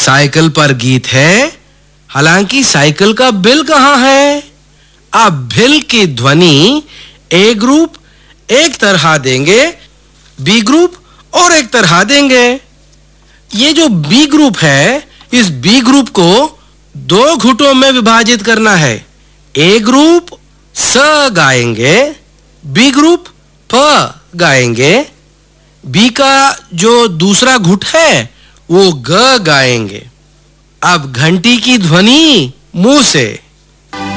Cycle पर गीत है, हालांकि साइकिल का बिल कहाँ है? अब बिल की ध्वनि ए ग्रुप एक तरह देंगे, बी ग्रुप और एक तरह देंगे। ये जो बी ग्रुप है, इस बी ग्रुप को दो घुटों में विभाजित करना है। ए ग्रुप स गाएंगे, बी ग्रुप प गाएंगे। बी का जो दूसरा घुट है वो ग गाएंगे। अब घंटी की ध्वनि मुंह से